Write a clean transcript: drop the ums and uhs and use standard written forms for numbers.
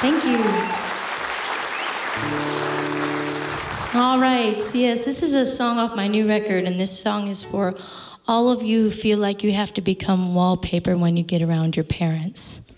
Thank you. All right, yes, this is a song off my new record, and this song is for all of you who feel like you have to become wallpaper when you get around your parents.